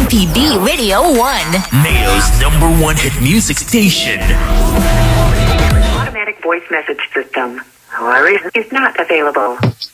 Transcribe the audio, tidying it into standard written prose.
MPB Radio 1. Mayo's #1 hit music station. Automatic voice message system. However, is not available.